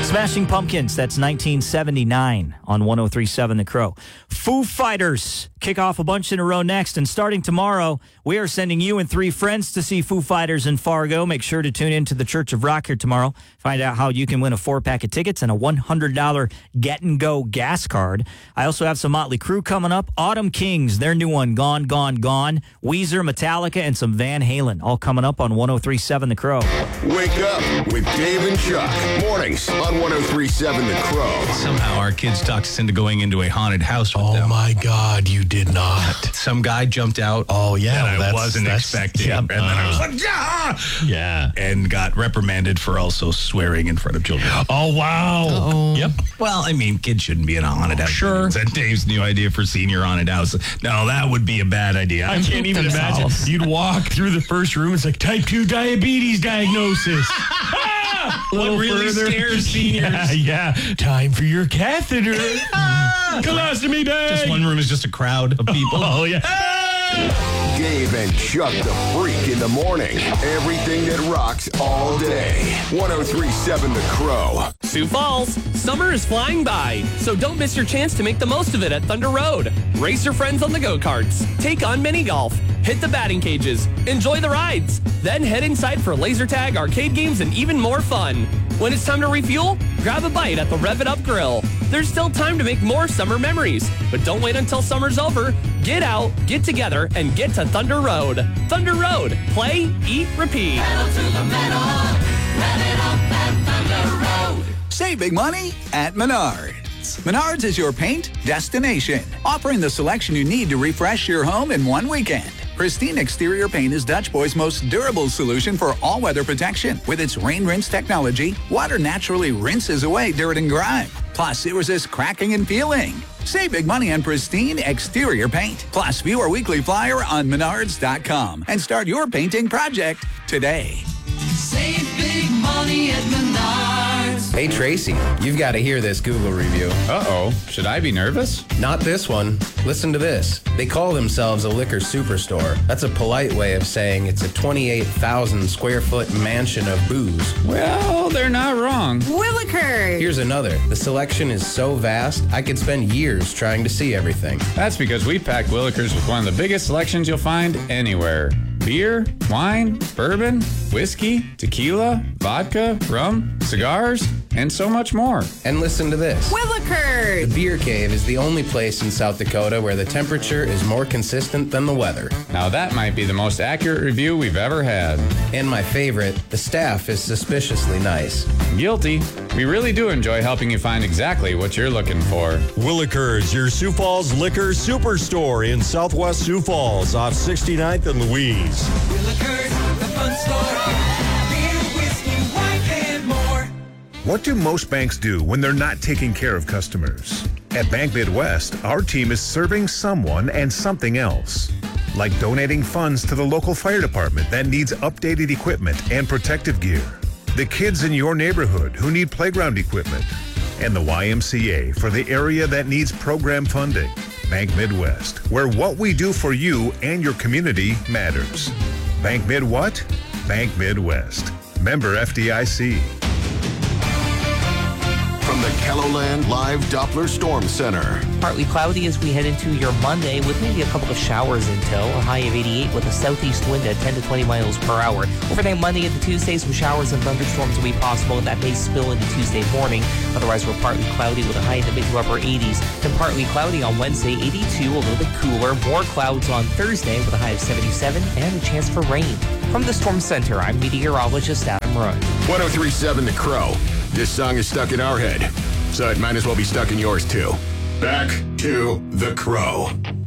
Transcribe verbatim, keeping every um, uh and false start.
Smashing Pumpkins, that's nineteen seventy-nine on one oh three point seven The Crow. Foo Fighters kick off a bunch in a row next, and starting tomorrow, we are sending you and three friends to see Foo Fighters in Fargo. Make sure to tune in to the Church of Rock here tomorrow. Find out how you can win a four-pack of tickets and a one hundred dollars get-and-go gas card. I also have some Motley Crue coming up. Autumn Kings, their new one, Gone, Gone, Gone. Weezer, Metallica, and some Van Halen, all coming up on one oh three point seven The Crow. Wake up with Dave and Chuck. Mornings on one oh three point seven The Crow. Somehow our kids talked us into going into a haunted house with Oh, them. my God, you did not. Some guy jumped out. Oh, yeah. That I that's- wasn't that's- expecting. yep, and then I was uh, like, yeah! Yeah. And got reprimanded for also swearing in front of children. Oh, wow. Oh. Yep. Well, I mean, kids shouldn't be in a haunted house. Sure. That's Dave's new idea for senior haunted house. No, that would be a bad idea. I can't even imagine. You'd walk through the first room. It's like type two diabetes diagnosis. Ah! What really scares seniors? Yeah, yeah. Time for your catheter. Colostomy bag. Just one room is just a crowd of people. Oh, yeah. Dave and Chuck the Freak in the morning. Everything that rocks all day. one oh three point seven The Crow. Sioux Falls, summer is flying by, so don't miss your chance to make the most of it at Thunder Road. Race your friends on the go-karts, take on mini golf, hit the batting cages, enjoy the rides, then head inside for laser tag, arcade games, and even more fun. When it's time to refuel, grab a bite at the Rev It Up Grill. There's still time to make more summer memories, but don't wait until summer's over. Get out, get together, and get to Thunder Road. Thunder Road, play, eat, repeat. Pedal to the metal, rev it up at Thunder Road. Save big money at Menards. Menards is your paint destination, offering the selection you need to refresh your home in one weekend. Pristine Exterior Paint is Dutch Boy's most durable solution for all-weather protection. With its rain rinse technology, water naturally rinses away dirt and grime. Plus, it resists cracking and peeling. Save big money on Pristine Exterior Paint. Plus, view our weekly flyer on menards dot com and start your painting project today. Save big money at Menards. Hey, Tracy, you've got to hear this Google review. Uh-oh. Should I be nervous? Not this one. Listen to this. They call themselves a liquor superstore. That's a polite way of saying it's a twenty-eight thousand square foot mansion of booze. Well, they're not wrong. Willikers. Here's another. The selection is so vast, I could spend years trying to see everything. That's because we packed Willikers with one of the biggest selections you'll find anywhere. Beer, wine, bourbon, whiskey, tequila, vodka, rum, cigars, and so much more. And listen to this. Willikers. The Beer Cave is the only place in South Dakota where the temperature is more consistent than the weather. Now that might be the most accurate review we've ever had. And my favorite, the staff is suspiciously nice. Guilty. We really do enjoy helping you find exactly what you're looking for. Willikers, your Sioux Falls liquor superstore in Southwest Sioux Falls off sixty-ninth and Louise. Willikers, the fun store. Beer, whiskey, wine, and more. What do most banks do when they're not taking care of customers? At Bank Midwest, our team is serving someone and something else. Like donating funds to the local fire department that needs updated equipment and protective gear. The kids in your neighborhood who need playground equipment. And the Y M C A for the area that needs program funding. Bank Midwest, where what we do for you and your community matters. Bank Mid what? Bank Midwest. Member F D I C. From the Kelloland Live Doppler Storm Center. Partly cloudy as we head into your Monday with maybe a couple of showers until a high of eighty-eight with a southeast wind at ten to twenty miles per hour. Overnight Monday into Tuesday, some showers and thunderstorms will be possible, and that may spill into Tuesday morning. Otherwise, we're partly cloudy with a high in the mid to upper eighties. Then partly cloudy on Wednesday, eighty-two, a little bit cooler. More clouds on Thursday with a high of seventy-seven and a chance for rain. From the Storm Center, I'm meteorologist Adam Roy. one oh three point seven The Crow. This song is stuck in our head, so it might as well be stuck in yours too. Back to The Crow.